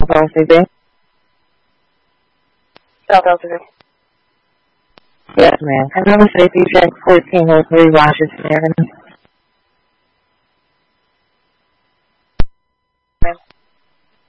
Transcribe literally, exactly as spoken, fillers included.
South O C B? South O C B. Yes, ma'am. Can I have a safety check fourteen oh three Washington Avenue?